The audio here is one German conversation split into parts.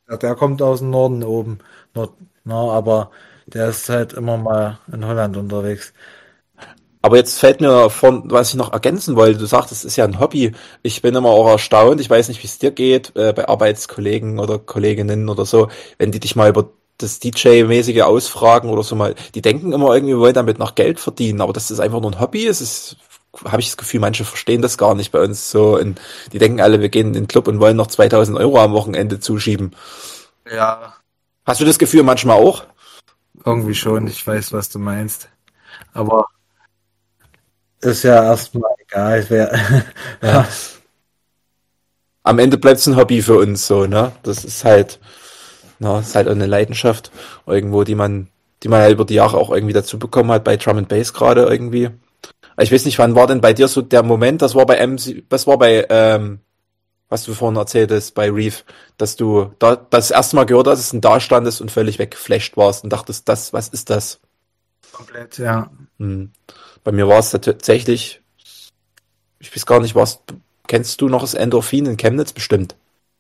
Der kommt aus dem Norden oben. Aber der ist halt immer mal in Holland unterwegs. Aber jetzt fällt mir von, was ich noch ergänzen wollte, du sagst, es ist ja ein Hobby. Ich bin immer auch erstaunt, ich weiß nicht, wie es dir geht, bei Arbeitskollegen oder Kolleginnen oder so, wenn die dich mal über das DJ-mäßige ausfragen oder so mal, die denken immer irgendwie, wir wollen damit noch Geld verdienen, aber das ist einfach nur ein Hobby. Es ist, habe ich das Gefühl, manche verstehen das gar nicht bei uns so. Die denken alle, wir gehen in den Club und wollen noch 2.000 € am Wochenende zuschieben. Ja, Hast du das Gefühl manchmal auch? irgendwie schon. Ich weiß, was du meinst. Aber ist ja erstmal egal, wer. Ja. Am Ende bleibt es ein Hobby für uns so, ne? Das ist halt, na, ist halt auch eine Leidenschaft irgendwo, die man halt über die Jahre auch irgendwie dazu bekommen hat, bei Drum and Bass gerade irgendwie. Ich weiß nicht, wann war denn bei dir so der Moment, das war bei was war bei, was du vorhin erzählt hast, bei Reef, dass du da das erste Mal gehört hast und da standest und völlig weggeflasht warst und dachtest, was ist das? Komplett, ja. Hm. Bei mir war es tatsächlich, ich weiß gar nicht, kennst du noch das Endorphin in Chemnitz bestimmt?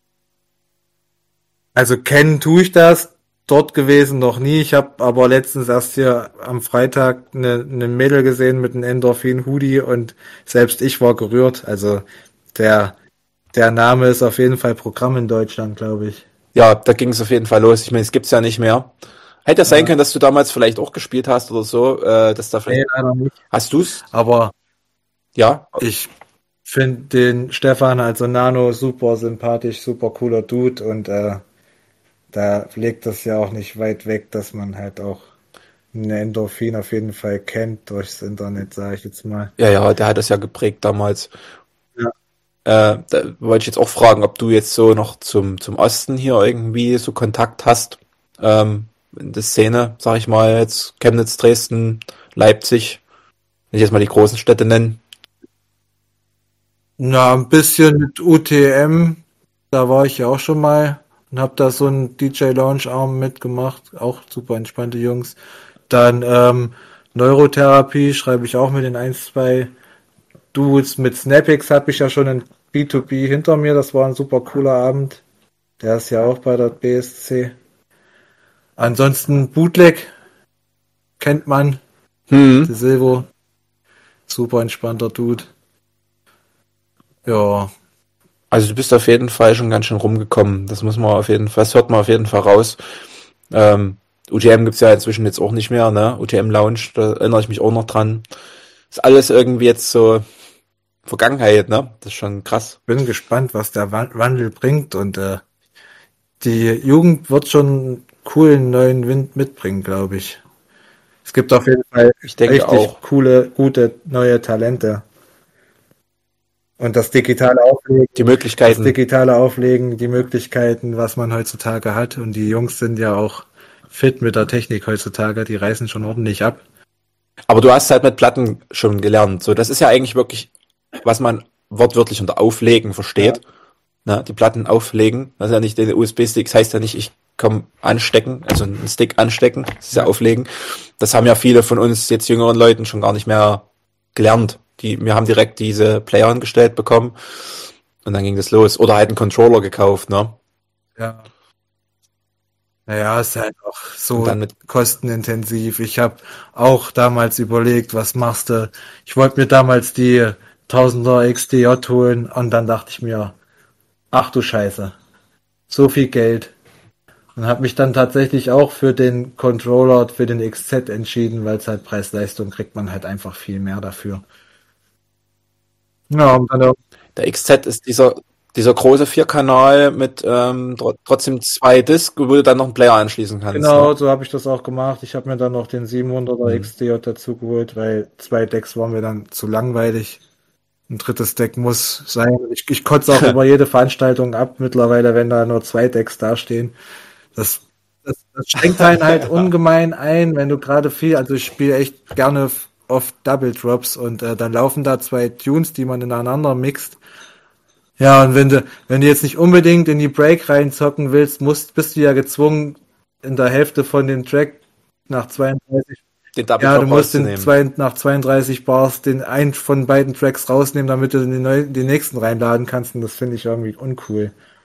Also kennen tue ich das. Dort gewesen noch nie. Ich habe aber letztens erst hier am Freitag eine Mädel gesehen mit einem Endorphin-Hoodie und selbst ich war gerührt. Also der, der Name ist auf jeden Fall Programm in Deutschland, glaube ich. Ja, da ging es auf jeden Fall los. Ich meine, es gibt's ja nicht mehr. Hätte ja sein Ja, können, dass du damals vielleicht auch gespielt hast oder so, dass da vielleicht. nee, leider nicht. Hast du's? Aber Ja. ich finde den Stefan, also Nano, super sympathisch, super cooler Dude und da liegt das ja auch nicht weit weg, dass man halt auch eine Endorphin auf jeden Fall kennt durchs Internet, sage ich jetzt mal. Ja, ja, der hat das ja geprägt damals. Ja. Da wollte ich jetzt auch fragen, ob du jetzt so noch zum Osten hier irgendwie so Kontakt hast. In der Szene, sag ich mal, jetzt Chemnitz, Dresden, Leipzig, wenn ich jetzt mal die großen Städte nennen. Na, ein bisschen mit UTM, da war ich ja auch schon mal und habe da so einen DJ-Lounge-Arm mitgemacht, auch super entspannte Jungs. Dann Neurotherapie schreibe ich auch mit den 1, 2 Dudes. Mit Snapix habe ich ja schon ein B2B hinter mir, das war ein super cooler Abend. Der ist ja auch bei der BSC. Ansonsten Bootleg kennt man, Hm. De Silvo, super entspannter Dude. Ja, Also du bist auf jeden Fall schon ganz schön rumgekommen. Das muss man auf jeden Fall, das hört man auf jeden Fall raus. Ähm, UTM gibt's ja inzwischen jetzt auch nicht mehr, ne? UTM Lounge, da erinnere ich mich auch noch dran. Ist alles irgendwie jetzt so Vergangenheit, ne? Das ist schon krass. bin gespannt, was der Wandel bringt und die Jugend wird schon einen coolen neuen Wind mitbringen, glaube ich. Es gibt auf jeden Fall Ich denke richtig auch. coole, gute neue Talente. Und Die Das Möglichkeiten. digitale Auflegen, die Möglichkeiten, was man heutzutage hat. Und die Jungs sind ja auch fit mit der Technik heutzutage, die reißen schon ordentlich ab. Aber du hast halt mit Platten schon gelernt. So, das ist ja eigentlich wirklich, was man wortwörtlich unter Auflegen Ja, versteht. Ne? Die Platten auflegen. Das ist ja nicht der USB-Stick, das heißt ja nicht, ich komm anstecken, also einen Stick anstecken, das ist ja ja. auflegen. Das haben ja viele von uns jetzt jüngeren Leuten schon gar nicht mehr gelernt. Wir haben direkt diese Player angestellt bekommen und dann ging das los. Oder halt einen Controller gekauft, ne? Ja. Naja, ist halt auch Und so dann mit, kostenintensiv. Ich habe auch damals überlegt, was machst du? Ich wollte mir damals die Tausender XDJ holen und dann dachte ich mir, ach du Scheiße, so viel Geld. Und habe mich dann tatsächlich auch für den Controller, für den XZ entschieden, weil es halt Preis-Leistung kriegt man halt einfach viel mehr dafür. Ja, und dann, der XZ ist dieser große Vierkanal mit trotzdem zwei Disc, wo du dann noch einen Player anschließen kannst, ne? genau, so habe ich das auch gemacht. Ich habe mir dann noch den 700er Hm. XDJ dazu geholt, weil 2 Decks waren mir dann zu langweilig. Ein drittes Deck muss sein. Ich kotze auch über jede Veranstaltung ab mittlerweile, wenn da nur 2 Decks dastehen. Das, das schränkt einen halt ungemein ein, wenn du gerade viel, also ich spiele echt gerne oft Double Drops und dann laufen da 2 Tunes, die man ineinander mixt. Ja, und wenn du jetzt nicht unbedingt in die Break reinzocken willst, bist du ja gezwungen, in der Hälfte von dem Track nach 32. Den Double Ja, du Drop musst rauszunehmen. nach 32 Bars den einen von beiden Tracks rausnehmen, damit du den nächsten reinladen kannst. Und das finde ich irgendwie uncool.